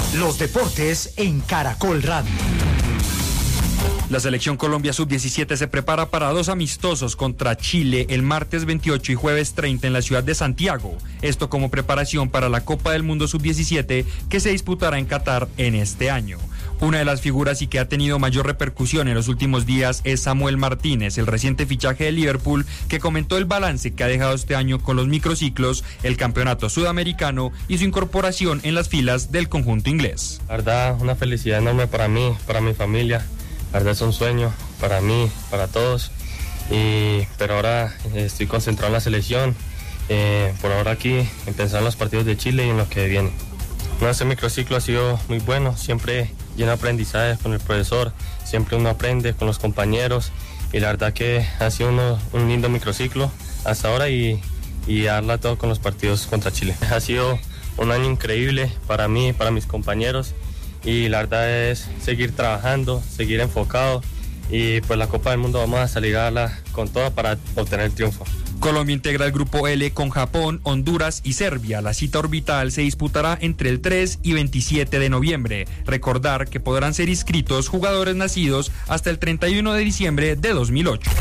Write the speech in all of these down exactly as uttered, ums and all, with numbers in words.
Los deportes en Caracol Radio. La selección Colombia sub diecisiete se prepara para dos amistosos contra Chile el martes veintiocho y jueves treinta en la ciudad de Santiago. Esto como preparación para la Copa del Mundo sub diecisiete que se disputará en Qatar en este año. Una de las figuras y que ha tenido mayor repercusión en los últimos días es Samuel Martínez, el reciente fichaje de Liverpool, que comentó el balance que ha dejado este año con los microciclos, el campeonato sudamericano y su incorporación en las filas del conjunto inglés. La verdad, una felicidad enorme para mí, para mi familia. La verdad es un sueño para mí, para todos, y, pero ahora estoy concentrado en la selección, eh, por ahora aquí, en pensar en los partidos de Chile y en lo que viene. No, este microciclo ha sido muy bueno, siempre lleno de aprendizaje con el profesor, siempre uno aprende con los compañeros, y la verdad que ha sido uno, un lindo microciclo hasta ahora y, y darla todo con los partidos contra Chile. Ha sido un año increíble para mí, para mis compañeros, y la verdad es seguir trabajando, seguir enfocado, y pues la Copa del Mundo vamos a salir a darla con toda para obtener el triunfo. Colombia integra el grupo L con Japón, Honduras y Serbia. La cita orbital se disputará entre el tres y veintisiete de noviembre. Recordar que podrán ser inscritos jugadores nacidos hasta el treinta y uno de diciembre de dos mil ocho.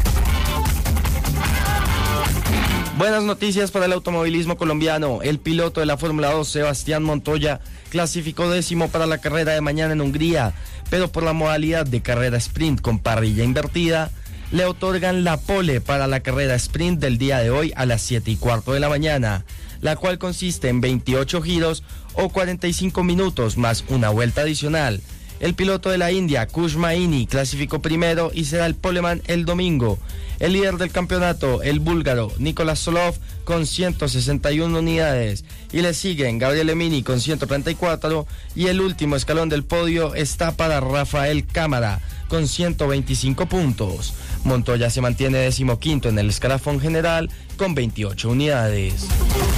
Buenas noticias para el automovilismo colombiano. El piloto de la Fórmula dos, Sebastián Montoya, clasificó décimo para la carrera de mañana en Hungría, pero por la modalidad de carrera sprint con parrilla invertida, le otorgan la pole para la carrera sprint del día de hoy a las siete y cuarto de la mañana, la cual consiste en veintiocho giros o cuarenta y cinco minutos más una vuelta adicional. El piloto de la India, Kush Maini, clasificó primero y será el poleman el domingo. El líder del campeonato, el búlgaro Nicolás Solov, con ciento sesenta y una unidades, y le siguen Gabriel Emini con ciento treinta y cuatro, y el último escalón del podio está para Rafael Cámara con ciento veinticinco puntos. Montoya se mantiene decimoquinto en el escalafón general con veintiocho unidades.